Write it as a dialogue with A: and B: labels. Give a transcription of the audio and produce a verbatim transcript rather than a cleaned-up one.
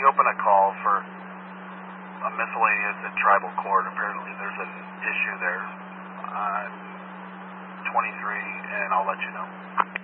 A: open a call for a miscellaneous and tribal court. Apparently there's an issue there. I'm twenty-three, and I'll let you know.